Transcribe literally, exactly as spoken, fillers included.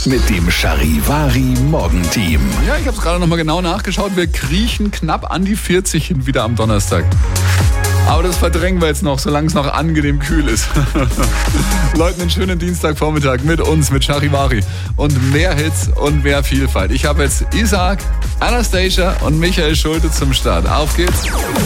mit dem Charivari Morgenteam. Ja, ich habe es gerade nochmal genau nachgeschaut. Wir kriechen knapp an die vierzig hin wieder am Donnerstag. Aber das verdrängen wir jetzt noch, solange es noch angenehm kühl ist. Leute, einen schönen Dienstagvormittag mit uns, mit Charivari. Und mehr Hits und mehr Vielfalt. Ich habe jetzt Isaac, Anastasia und Michael Schulte zum Start. Auf geht's.